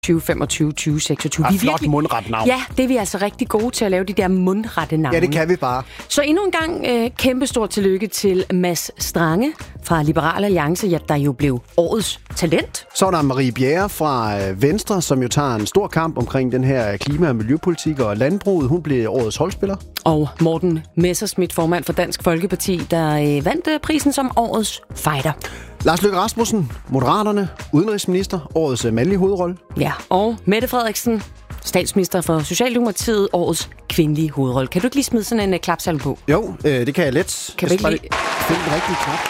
2025, 2026. Ja, flot mundret navn. Ja, det er vi altså rigtig gode til at lave, de der mundrette navne. Ja, det kan vi bare. Så endnu en gang kæmpestort tillykke til Mads Strange fra Liberal Alliance, der jo blev årets talent. Så er der Marie Bjerre fra Venstre, som jo tager en stor kamp omkring den her klima- og miljøpolitik og landbruget. Hun blev årets holdspiller. Og Morten Messerschmidt, formand for Dansk Folkeparti, der vandt prisen som årets fighter. Lars Løkke Rasmussen, Moderaterne, udenrigsminister, årets mandlige hovedrolle. Ja, og Mette Frederiksen, statsminister for Socialdemokratiet, årets kvindelige hovedrolle. Kan du ikke lige smide sådan en klapsalve på? Jo, det kan jeg let. Kan vi ikke lige finde den rigtige knap?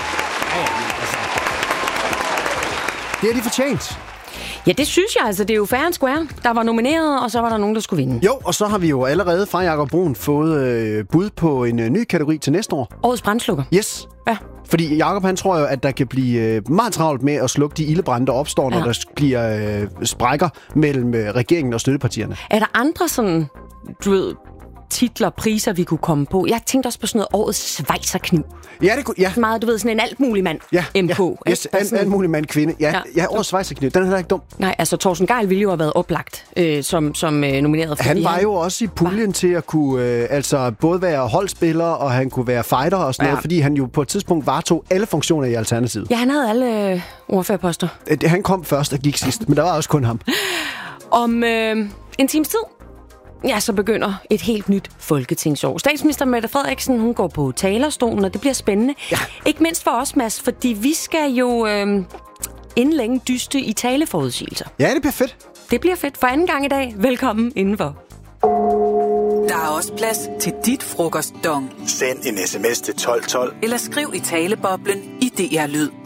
Det er de fortjent. Ja, det synes jeg altså. Det er jo fair and square. Der var nomineret, og så var der nogen, der skulle vinde. Jo, og så har vi jo allerede fra Jakob Brun fået bud på en ny kategori til næste år. Årets brandslukker. Yes. Ja. Fordi Jakob, han tror jo, at der kan blive meget travlt med at slukke de ildebrande, der opstår, når der bliver sprækker mellem regeringen og støttepartierne. Er der andre sådan, du ved, titler, priser, vi kunne komme på? Jeg tænkte også på sådan noget årets svejserkniv. Ja, det kunne, ja. Meget, du ved, sådan en alt mulig mand. MK. Ja, yes, alt mulig mand, kvinde. Ja, årets svejserkniv. Den er heller ikke dum. Nej, altså Torsten Gejl ville jo have været oplagt som nomineret. Han var jo også i puljen til at kunne både være holdspiller, og han kunne være fighter og sådan noget, fordi han jo på et tidspunkt varetog alle funktioner i Alternativet. Ja, han havde alle ordførerposter. Han kom først og gik sidst, men der var også kun ham. Om en times tid, ja, så begynder et helt nyt folketingsår. Statsminister Mette Frederiksen, hun går på talerstolen, og det bliver spændende. Ja. Ikke mindst for os, Mads, fordi vi skal jo inden længe dyste i taleforudsigelser. Ja, det bliver fedt. Det bliver fedt. For anden gang i dag, velkommen indenfor. Der er også plads til dit frokostdong. Send en sms til 1212. Eller skriv i taleboblen i DR Lyd.